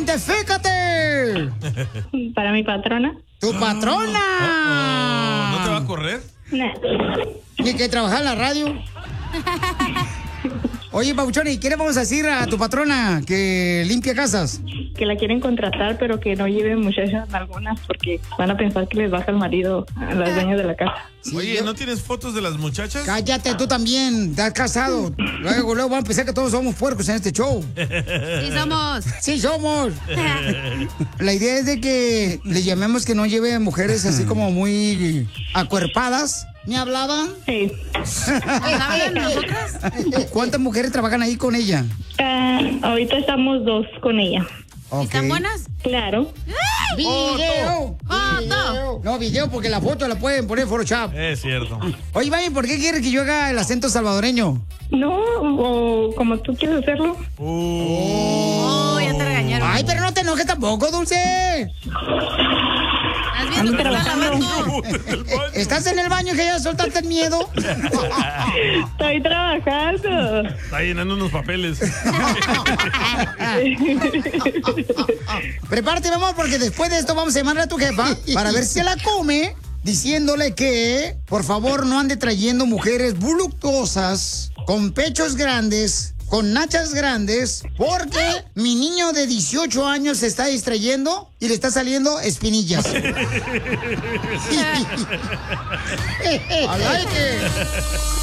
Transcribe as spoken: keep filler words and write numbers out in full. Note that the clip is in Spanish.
¡Identifícate! Para mi patrona. ¡Tu patrona! Oh, ¿no te va a correr? No. ¿Ni que trabajar en la radio? Oye, Pabuchón, ¿y qué le vamos a decir a tu patrona que limpia casas? Que la quieren contratar, pero que no lleven muchachas algunas porque van a pensar que les baja el marido a las dueñas de la casa. Sí, Oye, yo- ¿no tienes fotos de las muchachas? Cállate tú también, estás casado. Luego, luego van a pensar que todos somos puercos en este show. Sí somos. Sí somos. La idea es de que le llamemos que no lleve mujeres así como muy acuerpadas. ¿Me hablaban? Sí. ¿Hablan nosotras? ¿Cuántas mujeres trabajan ahí con ella? Ah, ahorita estamos dos con ella. Ok. ¿Están buenas? Claro. ¡Video! Foto. Video. No, video, porque la foto la pueden poner en Photoshop. Es cierto. Oye, Vaya, ¿por qué quieres que yo haga el acento salvadoreño? No, o como tú quieres hacerlo. Uh, Oh, ya te regañaron. Ay, pero no te enojes tampoco, Dulce. ¿Estás viendo que estás lavando? ¿Estás en el baño que ya soltaste el miedo? Estoy trabajando. Está llenando unos papeles. Prepárate, mi amor, porque después de esto vamos a llamarle a tu jefa para ver si se la come, diciéndole que, por favor, no ande trayendo mujeres voluptuosas, con pechos grandes, con nachas grandes, porque mi niño de dieciocho años se está distrayendo y le está saliendo espinillas. Al aire.